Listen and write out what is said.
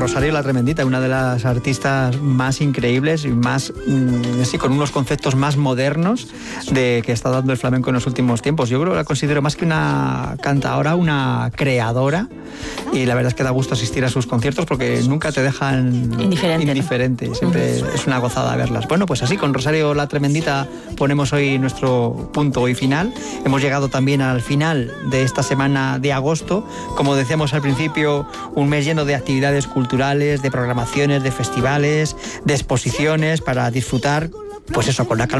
Rosario La Tremendita, una de las artistas más increíbles y más, sí, con unos conceptos más modernos de que está dando el flamenco en los últimos tiempos. Yo creo que la considero más que una cantadora, una creadora, y la verdad es que da gusto asistir a sus conciertos porque nunca te dejan indiferente. Siempre es una gozada verlas. Bueno, pues así, con Rosario La Tremendita ponemos hoy nuestro punto y final. Hemos llegado también al final de esta semana de agosto. Como decíamos al principio, un mes lleno de actividades culturales, de programaciones, de festivales, de exposiciones para disfrutar, pues eso, con la calma